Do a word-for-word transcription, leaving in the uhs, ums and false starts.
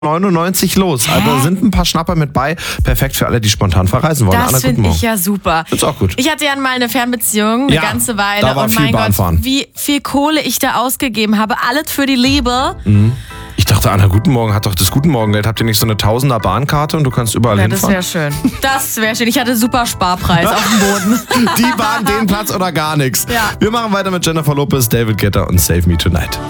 neunundneunzig los. Hä? Also da sind ein paar Schnapper mit bei. Perfekt für alle, die spontan verreisen wollen. Anna, Das guten finde Morgen. ich ja super. Ist auch gut. Ich hatte ja mal eine Fernbeziehung, eine Ja, ganze Weile. da war und viel mein Gott, Bahnfahren. wie viel Kohle ich da ausgegeben habe. Alles für die Liebe. Ich dachte, Anna, guten Morgen hat doch das Guten Morgen-Geld. Habt ihr nicht so eine Tausender Bahnkarte und du kannst überall Ja, das hinfahren? wäre schön. Das wäre schön. Ich hatte super Sparpreis auf dem Boden. Die Bahn, den Platz oder gar nichts. Ja. Wir machen weiter mit Jennifer Lopez, David Guetta und Save Me Tonight.